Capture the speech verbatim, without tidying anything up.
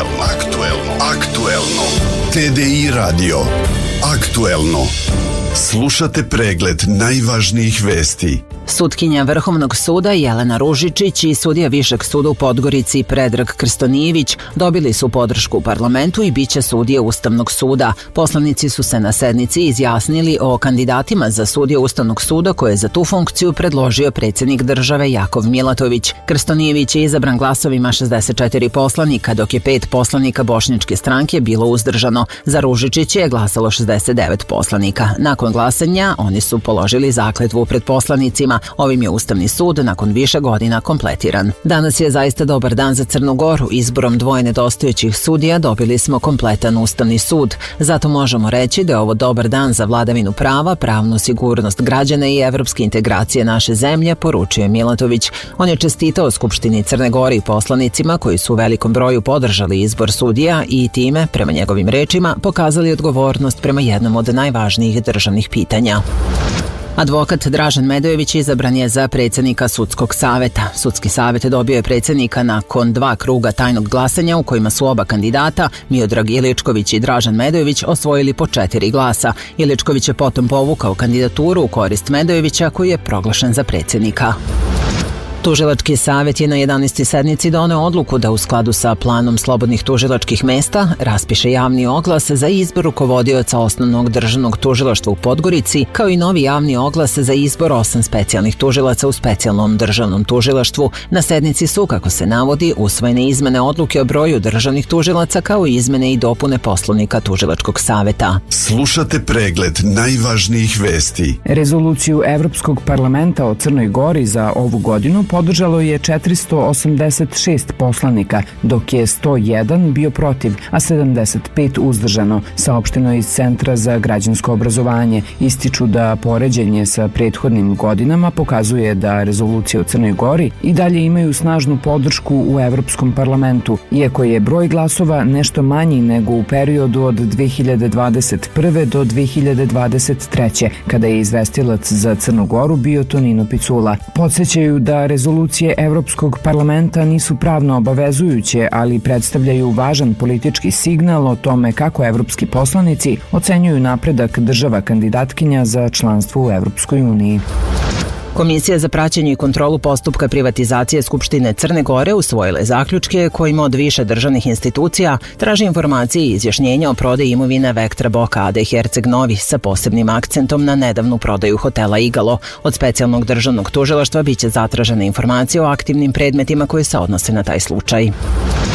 Aktuelno. Aktuelno. Aktuelno. T D I radio. Aktuelno. Slušate pregled najvažnijih vesti. Sutkinja Vrhovnog suda Jelena Ružičić i sudija Višeg suda u Podgorici Predrag Krstonijević dobili su podršku u parlamentu i biće sudije Ustavnog suda. Poslanici su se na sednici izjasnili o kandidatima za sudije Ustavnog suda koje je za tu funkciju predložio predsjednik države Jakov Milatović. Krstonijević je izabran glasovima šezdeset četiri poslanika, dok je pet poslanika Bošnjačke stranke bilo uzdržano. Za Ružičića je glasalo šezdeset devet poslanika. Nakon glasanja oni su položili zakletvu pred poslanicima. Ovim je Ustavni sud nakon više godina kompletiran. Danas je zaista dobar dan za Crnu Goru. Izborom dvoje nedostajućih sudija dobili smo kompletan Ustavni sud. Zato možemo reći da je ovo dobar dan za vladavinu prava, pravnu sigurnost građana i evropske integracije naše zemlje, poručuje Milatović. On je čestitao Skupštini Crne Gore i poslanicima koji su u velikom broju podržali izbor sudija i time, prema njegovim rečima, pokazali odgovornost prema jednom od najvažnijih državnih pitanja. Advokat Dražen Medojević izabran je za predsjednika Sudskog saveta. Sudski savet dobio je predsjednika nakon dva kruga tajnog glasanja u kojima su oba kandidata, Miodrag Iličković i Dražen Medojević, osvojili po četiri glasa. Iličković je potom povukao kandidaturu u korist Medojevića koji je proglašen za predsjednika. Tužilački savjet je na jedanaestoj sednici doneo odluku da u skladu sa planom slobodnih tužilačkih mesta raspiše javni oglas za izbor rukovodioca Osnovnog državnog tužilaštva u Podgorici, kao i novi javni oglas za izbor osam specijalnih tužilaca u Specijalnom državnom tužilaštvu. Na sednici su, kako se navodi, usvojene izmene odluke o broju državnih tužilaca kao i izmene i dopune Poslovnika Tužilačkog saveta. Slušate pregled najvažnijih vesti. Rezoluciju Evropskog parlamenta o Crnoj Gori za ovu godinu podržalo je četiristo osamdeset šest poslanika, dok je sto jedan bio protiv, a sedamdeset pet uzdržano, saopšteno iz Centra za građansko obrazovanje. Ističu da poređenje sa prethodnim godinama pokazuje da rezolucije o Crnoj Gori i dalje imaju snažnu podršku u Evropskom parlamentu, iako je broj glasova nešto manji nego u periodu od dve hiljade dvadeset prve do dve hiljade dvadeset treće, kada je izvestilac za Crnu Goru bio Tonino Picula. Podsjećaju da rezolucije Evropskog parlamenta nisu pravno obavezujuće, ali predstavljaju važan politički signal o tome kako evropski poslanici ocenjuju napredak država kandidatkinja za članstvo u Evropskoj uniji. Komisija za praćenje i kontrolu postupka privatizacije Skupštine Crne Gore usvojila je zaključke kojima od više državnih institucija traži informacije i izjašnjenja o prodaji imovine Vektra Boka A D Herceg Novi sa posebnim akcentom na nedavnu prodaju hotela Igalo. Od Specijalnog državnog tužilaštva biće zatražene informacije o aktivnim predmetima koje se odnose na taj slučaj.